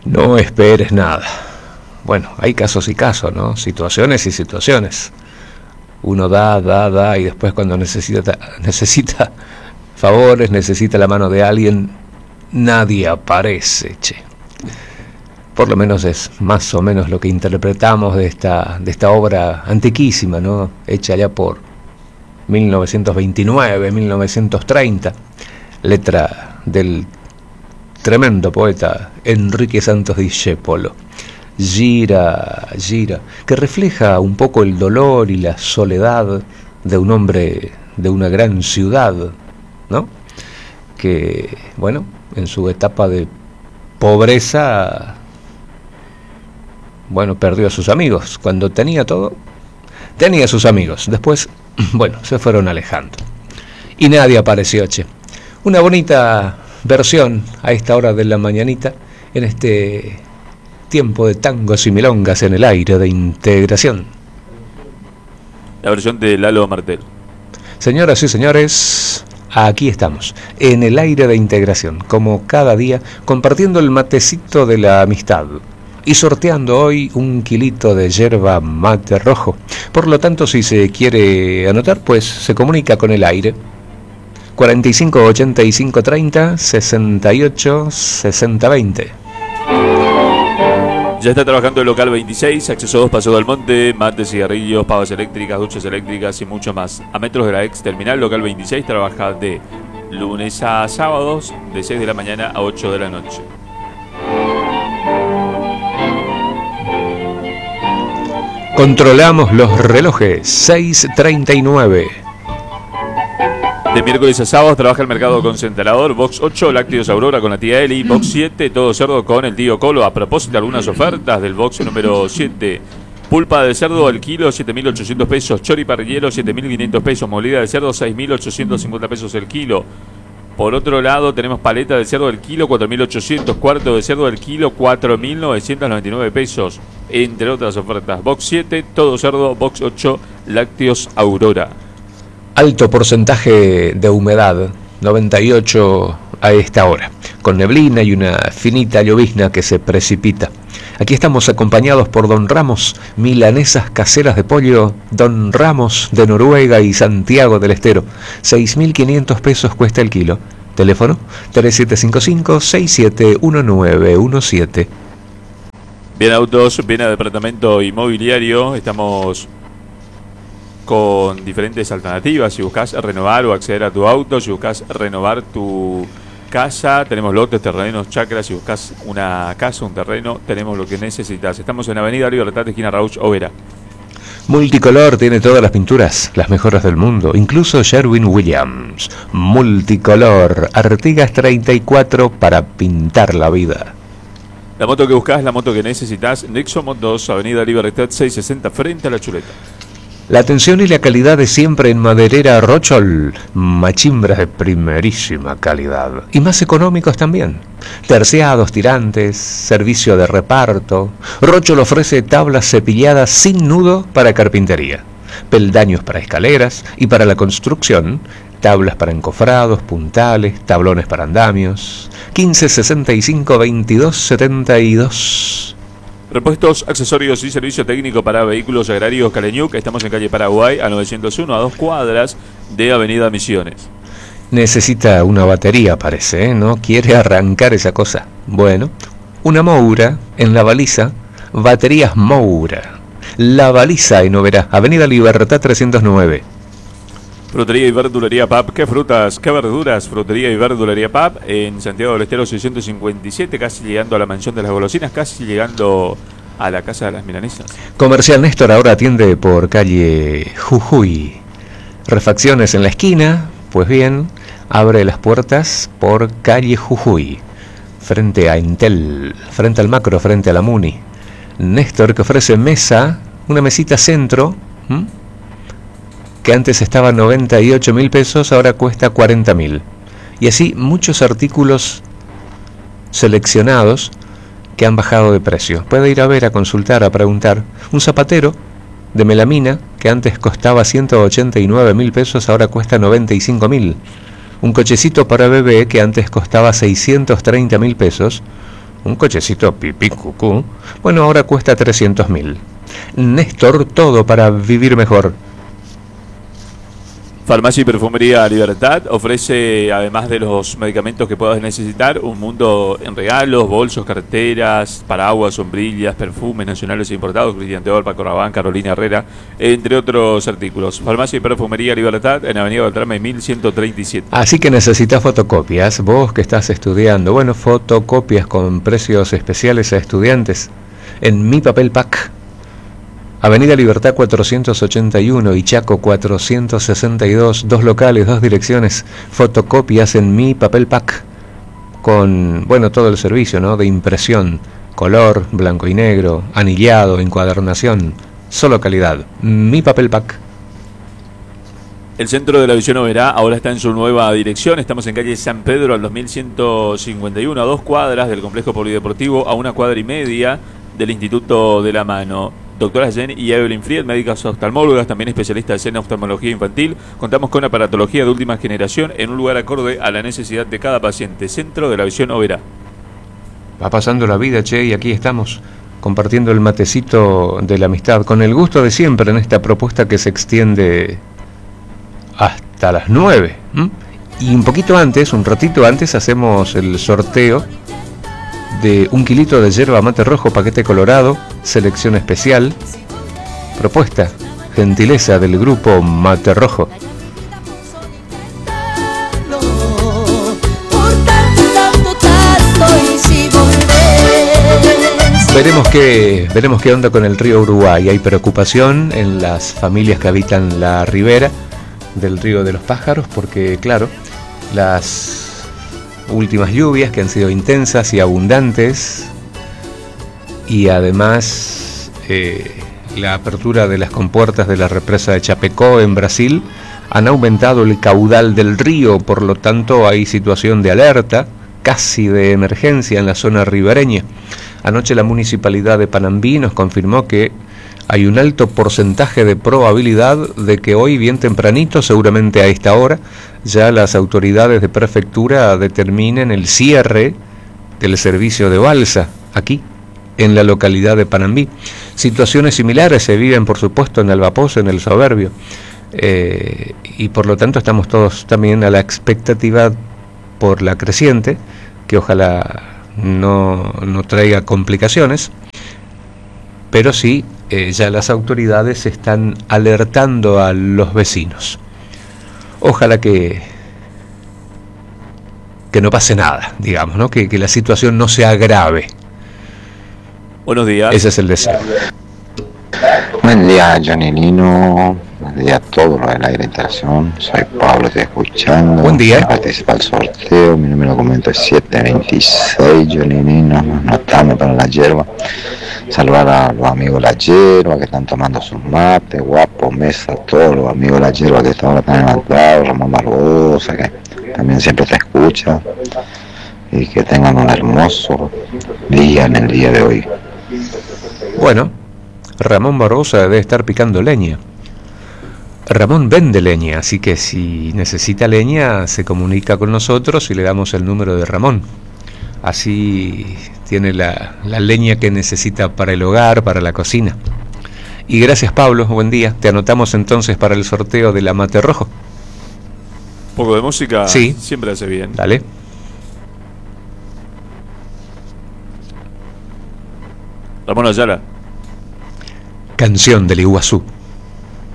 No esperes nada. Bueno, hay casos y casos, ¿no? Situaciones y situaciones. Uno da, y después cuando necesita favores, necesita la mano de alguien, nadie aparece, che. Por lo menos es más o menos lo que interpretamos de esta obra antiquísima, ¿no? Hecha allá por 1929, 1930, letra del tremendo poeta Enrique Santos Discépolo. Gira, que refleja un poco el dolor y la soledad de un hombre de una gran ciudad, ¿no? Que, bueno, en su etapa de pobreza, bueno, perdió a sus amigos. Cuando tenía todo, tenía a sus amigos. Después, bueno, se fueron alejando. Y nadie apareció, che. Una bonita versión a esta hora de la mañanita, en este tiempo de tangos y milongas en el aire de integración. La versión de Lalo Martel. Señoras y señores, aquí estamos, en el aire de integración, como cada día, compartiendo el matecito de la amistad y sorteando hoy un kilito de yerba mate rojo. Por lo tanto, si se quiere anotar, pues se comunica con el aire. 45 85 30 68 60 20. Ya está trabajando el local 26, acceso 2, Paseo del Monte, mates, cigarrillos, pavas eléctricas, duchas eléctricas y mucho más. A metros de la ex terminal, local 26 trabaja de lunes a sábados, de 6 de la mañana a 8 de la noche. Controlamos los relojes, 6:39. De miércoles a sábado trabaja el mercado concentrador, box 8, lácteos Aurora con la tía Eli, box 7, todo cerdo con el tío Colo. A propósito, algunas ofertas del box número 7. Pulpa de cerdo al kilo, 7.800 pesos. Chori parrillero, 7.500 pesos. Molida de cerdo, 6.850 pesos el kilo. Por otro lado, tenemos paleta de cerdo del kilo, 4.800. Cuarto de cerdo del kilo, 4.999 pesos. Entre otras ofertas, box 7, todo cerdo, box 8, lácteos Aurora. Alto porcentaje de humedad, 98 a esta hora, con neblina y una finita llovizna que se precipita. Aquí estamos acompañados por Don Ramos, milanesas caseras de pollo, Don Ramos de Noruega y Santiago del Estero. 6.500 pesos cuesta el kilo. Teléfono 3755-671917. Bien autos, bien a departamento inmobiliario. Estamos con diferentes alternativas. Si buscas renovar o acceder a tu auto, si buscas renovar tu casa, tenemos lotes, terrenos, chacras. Si buscas una casa, un terreno, tenemos lo que necesitas. Estamos en Avenida Libertad, esquina Rauch Overa. Multicolor tiene todas las pinturas, las mejores del mundo, incluso Sherwin-Williams. Multicolor, Artigas 34 para pintar la vida. La moto que buscas, la moto que necesitas, Nexo Motos, Avenida Libertad 660, frente a la Chuleta. La atención y la calidad de siempre en Maderera Rochol. Machimbras de primerísima calidad. Y más económicos también. Terciados, tirantes, servicio de reparto. Rochol ofrece tablas cepilladas sin nudo para carpintería. Peldaños para escaleras y para la construcción. Tablas para encofrados, puntales, tablones para andamios. 1565-2272. Repuestos, accesorios y servicio técnico para vehículos agrarios Caleñuc. Estamos en calle Paraguay, a 901, a 2 cuadras de Avenida Misiones. Necesita una batería, parece, ¿no? Quiere arrancar esa cosa. Bueno, una Moura en La Baliza, baterías Moura. La Baliza en Oberá, Avenida Libertad 309. Frutería y verdulería PAP. ¿Qué frutas? ¿Qué verduras? Frutería y verdulería PAP en Santiago del Estero 657, casi llegando a la mansión de las golosinas, casi llegando a la casa de las milanesas. Comercial Néstor ahora atiende por calle Jujuy. Refacciones en la esquina, pues bien, abre las puertas por calle Jujuy, frente a Intel, frente al Macro, frente a la Muni. Néstor, que ofrece mesa, una mesita centro, que antes estaba 98.000 pesos, ahora cuesta 40.000. Y así muchos artículos seleccionados que han bajado de precio. Puede ir a ver, a consultar, a preguntar. Un zapatero de melamina que antes costaba 189.000 pesos, ahora cuesta 95.000. Un cochecito para bebé que antes costaba 630.000 pesos, un cochecito pipí cucú, bueno, ahora cuesta 300.000. Néstor, todo para vivir mejor. Farmacia y Perfumería Libertad ofrece, además de los medicamentos que puedas necesitar, un mundo en regalos, bolsos, carteras, paraguas, sombrillas, perfumes nacionales e importados, Cristian Teor, Paco Rabanne, Carolina Herrera, entre otros artículos. Farmacia y Perfumería Libertad en Avenida Beltrame 1137. Así que necesitas fotocopias, vos que estás estudiando. Bueno, fotocopias con precios especiales a estudiantes en Mi Papel Pack. Avenida Libertad 481 y Chaco 462, 2 locales, 2 direcciones, fotocopias en Mi Papel Pack, con, bueno, todo el servicio, ¿no?, de impresión, color, blanco y negro, anillado, encuadernación, solo calidad. Mi Papel Pack. El Centro de la Visión Oberá ahora está en su nueva dirección. Estamos en calle San Pedro al 2151, a 2 cuadras del complejo polideportivo, a 1 cuadra y media del Instituto de la Mano. Doctora Jen y Evelyn Fried, médicas oftalmólogas, también especialistas en oftalmología infantil. Contamos con aparatología de última generación en un lugar acorde a la necesidad de cada paciente. Centro de la Visión Oberá. Va pasando la vida, che, y aquí estamos compartiendo el matecito de la amistad, con el gusto de siempre en esta propuesta que se extiende hasta las 9. Y un poquito antes, un ratito antes, hacemos el sorteo de 1 kilito de yerba mate rojo, paquete colorado, selección especial, propuesta, gentileza del grupo Mate Rojo. Veremos qué onda con el río Uruguay. Hay preocupación en las familias que habitan la ribera del río de los Pájaros, porque claro, las últimas lluvias que han sido intensas y abundantes, y además la apertura de las compuertas de la represa de Chapecó en Brasil han aumentado el caudal del río, por lo tanto hay situación de alerta, casi de emergencia en la zona ribereña. Anoche la municipalidad de Panambí nos confirmó que hay un alto porcentaje de probabilidad de que hoy, bien tempranito, seguramente a esta hora, ya las autoridades de prefectura determinen el cierre del servicio de balsa aquí, en la localidad de Panambí. Situaciones similares se viven, por supuesto, en Albapoz, en el Soberbio, y por lo tanto estamos todos también a la expectativa por la creciente, que ojalá no traiga complicaciones, pero sí, ya las autoridades están alertando a los vecinos. Ojalá que no pase nada, digamos, ¿no? Que la situación no se agrave. Buenos días. Ese es el deseo. Buen día, Johnny Lino. Buen día a todos los de la interacción. Soy Pablo, estoy escuchando. Buen día. Participa al sorteo. Mi número de documento es 726, Johnny Lino. Notame para la hierba. Saludar a los amigos de la hierba que están tomando sus mates. Guapo, Mesa, todos los amigos de la hierba que están ahora tan levantados. Ramón Barbosa, que también siempre te escucha. Y que tengan un hermoso día en el día de hoy. Bueno, Ramón Barbosa debe estar picando leña. Ramón vende leña, así que si necesita leña se comunica con nosotros y le damos el número de Ramón. Así tiene la leña que necesita para el hogar, para la cocina. Y gracias, Pablo, buen día. Te anotamos entonces para el sorteo de la Mate Rojo. Un poco de música, sí, siempre hace bien. Dale. Ramón Ayala. Canción del Iguazú.